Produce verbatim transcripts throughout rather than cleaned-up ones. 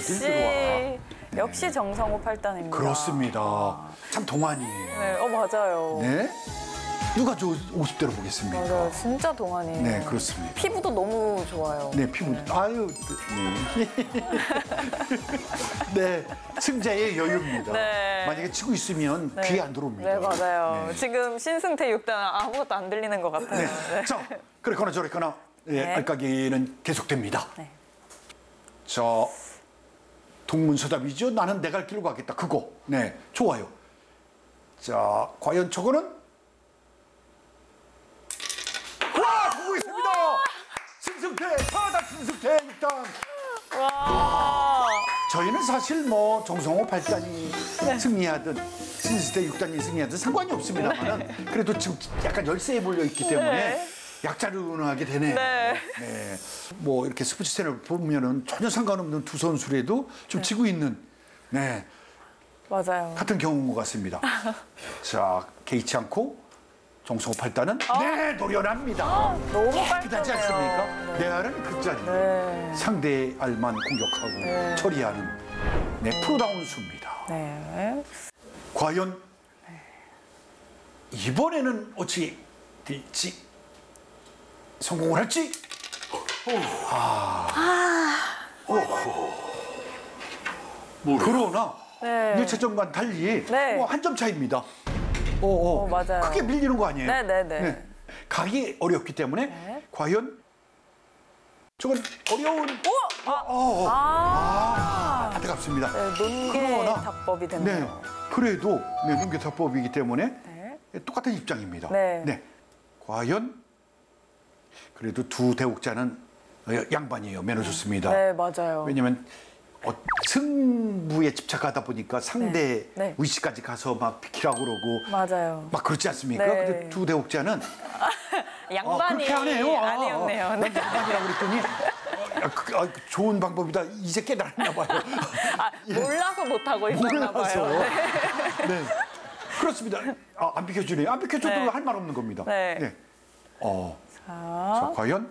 어딜 들어와. 역시 정성호 팔단입니다. 그렇습니다. 참 동안이에요. 네, 어 맞아요. 네. 누가 저 오십 대로 보겠습니까? 맞아요, 진짜 동안이에요. 네, 그렇습니다. 피부도 너무 좋아요. 네, 피부. 아유, 네. 네, 승자의 여유입니다. 네. 만약에 치고 있으면 네. 귀에 안 들어옵니다. 네, 맞아요. 네. 지금 신승태 육 단 아무것도 안 들리는 것 같아요. 네. 네. 자, 그렇거나 저렇거나 네, 네. 알까기는 계속됩니다. 네. 자, 동문서답이죠. 나는 내 갈 길로 가겠다. 그거. 네, 좋아요. 자, 과연 저거는? 와, 보고 있습니다. 신승태, 사단 신승태 일단. 와. 저희는 사실 뭐 정성호 팔 단이 네. 승리하든 신승태 육 단이 승리하든 상관이 없습니다만은 그래도 지금 약간 열세에 몰려 있기 때문에 네. 약자르하게 되네요. 네. 네. 뭐 이렇게 스포츠 채널 보면은 전혀 상관없는 두 선수라도 좀 지고 있는 네. 맞아요. 같은 경우인 것 같습니다. 자, 개의치 않고 정성호 팔 단은 네, 노련합니다. 너무 깨끗하지 깔끔해요. 않습니까? 내 알은 끝자리. 네. 상대의 알만 공격하고 네. 처리하는 네, 프로다운 수입니다. 네. 과연 이번에는 어찌 될지 성공을 할지? 아. 그러나 네. 일 차전과는 달리 네. 뭐 한 점 차입니다. 어, 어. 어, 맞아요. 크게 밀리는 거 아니에요? 네, 네, 네. 가기 어렵기 때문에 네. 과연 저건 어려운 오! 아, 어, 어. 아. 아, 안타깝습니다. 네, 논계 그러나, 답법이 네, 됐네요. 그래도 네, 농계사법이기 때문에 네. 똑같은 입장입니다. 네. 과연 그래도 두 대국자는 양반이에요. 매너 좋습니다. 네, 맞아요. 왜냐하면 어, 승부에 집착하다 보니까 상대 네, 네. 위치까지 가서 막 비키라고 그러고 맞아요. 막 그렇지 않습니까? 네. 근데 두 대국자는 양반이 아, 그렇게 하네요. 아, 아니었네요. 아, 네. 난 양반이라고 그랬더니 아, 그, 아, 좋은 방법이다. 이제 깨달았나 봐요. 아, 몰라서 못하고 있었나 몰라서. 봐요. 네. 네. 그렇습니다. 아, 안 비켜주네요. 안 비켜줘도 네. 할 말 없는 겁니다. 네. 어, 자, 자, 과연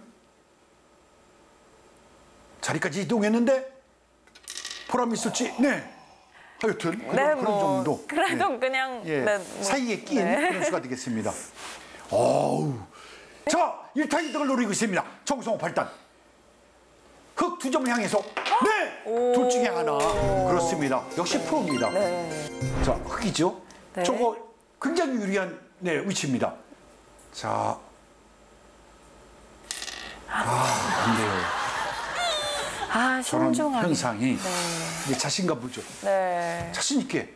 자리까지 이동했는데 보람이 있을지. 네. 하여튼 그런, 네, 그런 뭐, 정도. 그래도 네. 그냥 예, 네, 뭐, 사이에 낀 네. 그런 수가 되겠습니다. 어우. 자, 일 타 이 득을 노리고 있습니다. 정성호 팔 단. 흑 두 점을 향해서 네! 오. 둘 중에 하나. 그렇습니다. 역시 프로입니다. 네. 자, 흑이죠? 네. 저거 굉장히 유리한 네, 위치입니다. 자. 아, 안 돼요. 아, 저런 신중하게. 현상이 네. 이제 자신감 불죠. 네. 자신 있게.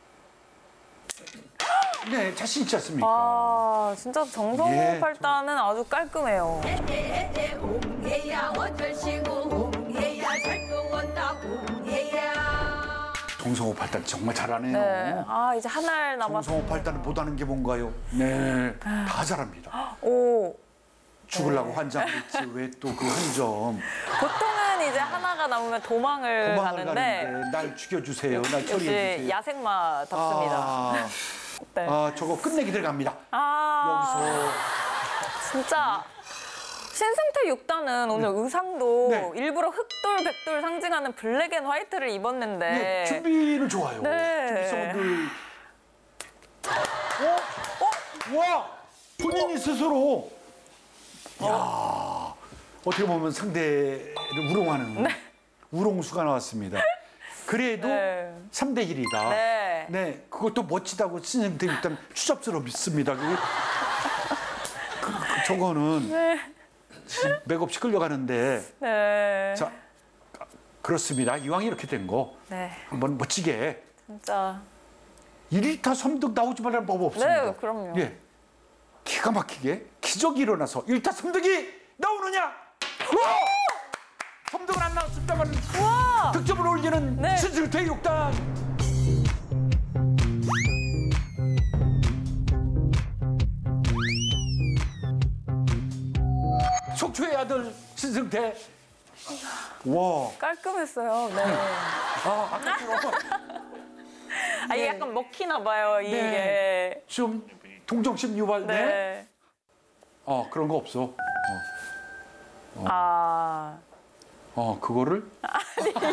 네, 자신 있지 않습니까? 아, 진짜 정성호 예, 팔단은 아주 깔끔해요. 옹해야 어쩔 시고 옹해야 잘도 온다 옹해야 정성호 팔 단 정말 잘하네요. 네. 아, 이제 한 알 남았어요. 정성호 팔 단은 못하는 게 뭔가요? 네, 다 잘합니다. 오. 죽으려고 환장했지 왜 또 그 한 점. 보통은 이제 하나가 남으면 도망을, 도망을 가는데, 가는데 날 죽여주세요. 날 역시 처리해주세요. 야생마답습니다. 아, 네. 아, 저거 끝내기 들어갑니다. 아, 여기서 진짜 신승태 육 단은 오늘 의상도 네. 일부러 흑돌, 백돌 상징하는 블랙 앤 화이트를 입었는데 네, 준비는 좋아요. 네. 준비성들. 어? 어? 와! 본인이 스스로. 야, 어떻게 보면 상대를 우롱하는 우롱수가 나왔습니다. 그래도 네. 삼 대 일이다. 네. 네, 그것도 멋지다고 신승태 일단 추잡스럽습니다. 그게 그, 그, 저거는 네. 지금 맥없이 끌려가는데. 네. 자, 그렇습니다. 이왕 이렇게 된 거 네. 한번 멋지게 진짜 일 타 삼 득 나오지 말라는 법 없습니다. 네, 그럼요. 예, 기가 막히게 기적이 일어나서 일 타 삼 득이 나오느냐? 우와! 삼 득은 안 나왔습니다만 우와! 득점을 올리는 네. 신승태 육 단. 속초의 아들 신승태. 와. 깔끔했어요. 네. 아, 아까 아, 이게 약간 먹히나 봐요, 이게. 네. 좀 동정심 유발. 네. 네. 어, 그런 거 없어. 어, 아. 어 그거를